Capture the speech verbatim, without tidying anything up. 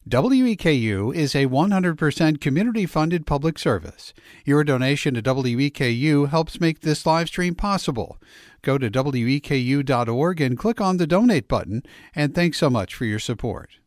W E K U is a one hundred percent community-funded public service. Your donation to W E K U helps make this live stream possible. Go to W E K U dot org and click on the Donate button, and thanks so much for your support.